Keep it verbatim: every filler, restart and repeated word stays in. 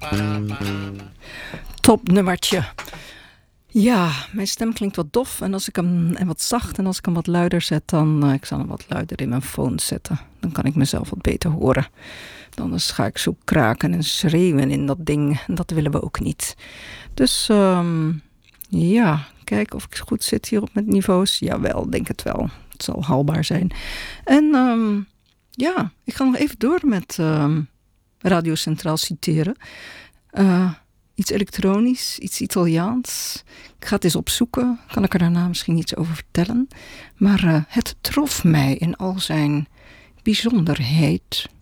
Topnummertje. Ja, mijn stem klinkt wat dof en, als ik hem, en wat zacht. En als ik hem wat luider zet, dan... Uh, ik zal hem wat luider in mijn phone zetten. Dan kan ik mezelf wat beter horen. Anders ga ik zo kraken en schreeuwen in dat ding. En dat willen we ook niet. Dus um, ja, kijk of ik goed zit hier op met niveaus. Jawel, denk het wel. Het zal haalbaar zijn. En um, ja, ik ga nog even door met um, Radio Centraal citeren. Uh, iets elektronisch, iets Italiaans. Ik ga het eens opzoeken. Kan ik er daarna misschien iets over vertellen. Maar uh, het trof mij in al zijn bijzonderheid.